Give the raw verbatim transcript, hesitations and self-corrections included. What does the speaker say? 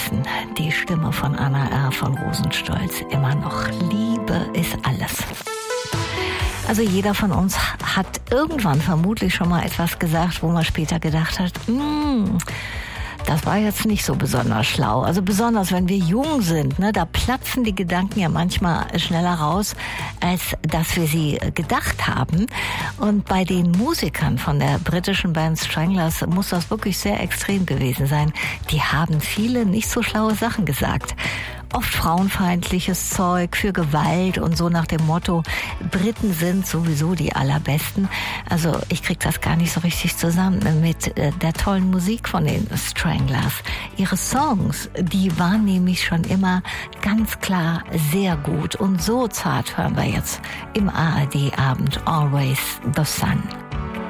vergessen. Die Stimme von Anna R. von Rosenstolz immer noch. Liebe ist alles. Also jeder von uns hat irgendwann vermutlich schon mal etwas gesagt, wo man später gedacht hat, mm, das war jetzt nicht so besonders schlau. Also besonders, wenn wir jung sind, ne, da platzen die Gedanken ja manchmal schneller raus, als dass wir sie gedacht haben. Und bei den Musikern von der britischen Band Stranglers muss das wirklich sehr extrem gewesen sein. Die haben viele nicht so schlaue Sachen gesagt. Oft frauenfeindliches Zeug für Gewalt und so nach dem Motto, Briten sind sowieso die Allerbesten. Also ich krieg das gar nicht so richtig zusammen mit der tollen Musik von den Stranglers. Ihre Songs, die waren nämlich schon immer ganz klar sehr gut. Und so zart hören wir jetzt im A R D-Abend Always the Sun.